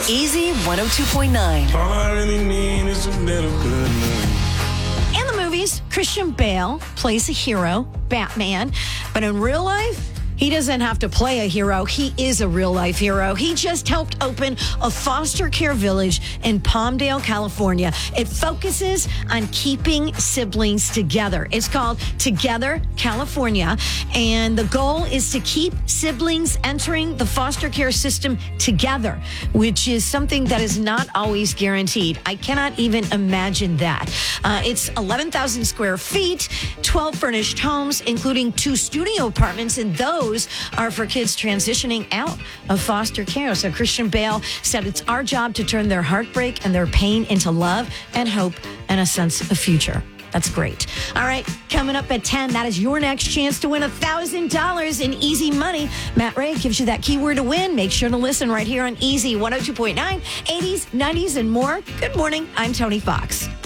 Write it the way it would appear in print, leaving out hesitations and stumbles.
Easy 102.9. All I really need is a little good news. In the movies, Christian Bale plays a hero, Batman, but in real life, he doesn't have to play a hero. He is a real-life hero. He just helped open a foster care village in Palmdale, California. It focuses on keeping siblings together. It's called Together California, and the goal is to keep siblings entering the foster care system together, which is something that is not always guaranteed. I cannot even imagine that. It's 11,000 square feet, 12 furnished homes, including 2 studio apartments, and those are for kids transitioning out of foster care. So Christian Bale said it's our job to turn their heartbreak and their pain into love and hope and a sense of future. That's great. All right, coming up at 10, that is your next chance to win $1,000 in easy money. Matt Ray gives you that keyword to win. Make sure to listen right here on Easy 102.9, 80s, 90s, and more. Good morning. I'm Tony Fox.